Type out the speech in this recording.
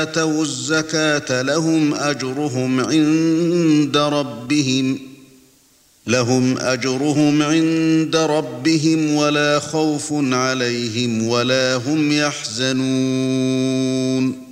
آتوا الزكاة لهم أجرهم عند ربهم ولا خوف عليهم ولا هم يحزنون